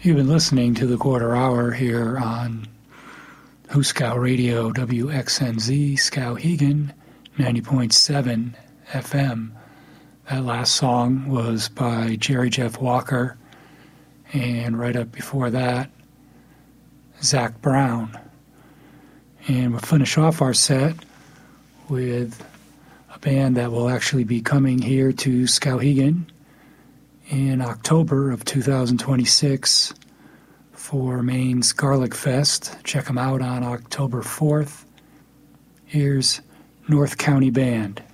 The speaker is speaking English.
You've been listening to the Quarter Hour here on Huskow Radio, WXNZ, Skowhegan, 90.7 FM. That last song was by Jerry Jeff Walker, and right up before that, Zach Brown. And we'll finish off our set with a band that will actually be coming here to Skowhegan in October of 2026 for Maine's Garlic Fest. Check them out on October 4th. Here's North County Band.